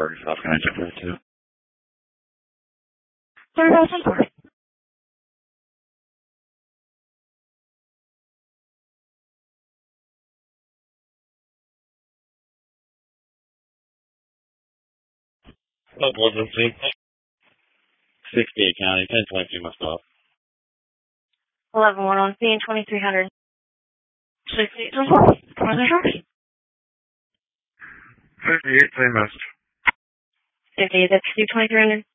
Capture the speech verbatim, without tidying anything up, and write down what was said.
Ferguson. How can I check that too? Sorry about that. What was it, see? sixty-eight County, ten twenty-two must stop. eleven one one, being twenty-three hundred. sixty-eight, twenty-three fifty-eight, same message. fifty-eight, that's twenty-three hundred.